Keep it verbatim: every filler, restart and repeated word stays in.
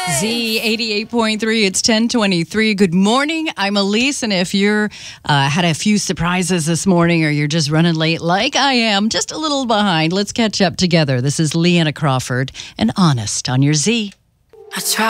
Z eighty-eight point three, it's ten twenty-three. Good morning, I'm Elise, and if you're uh, had a few surprises this morning or you're just running late like I am, just a little behind, let's catch up together. This is Leanna Crawford and Honest on your Z. I try